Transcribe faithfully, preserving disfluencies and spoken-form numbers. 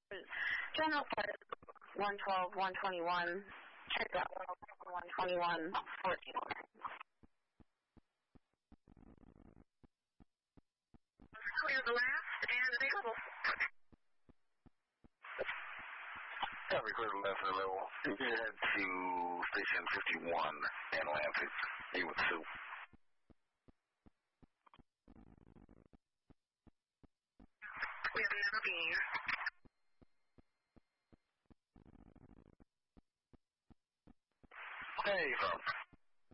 General part one twelve, one twenty-one, check out one twenty-one, fourteen. Clear the last and available. Copy, clear the left and available. You can head to station fifty-one in Atlantic. You with Sue. We have never been. Hey, from.